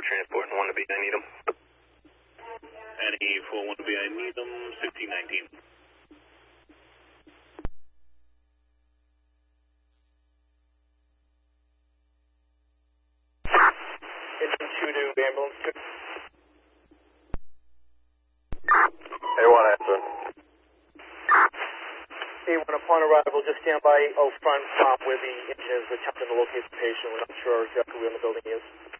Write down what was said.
transport and 1 to be, I need them. Annie 41 to be, I need them, 1619. Engine 2 to ambulance 2. A1 answer. A1, upon arrival, just stand by out front where the engine is attempting to locate the patient. We're not sure exactly where in the building he is.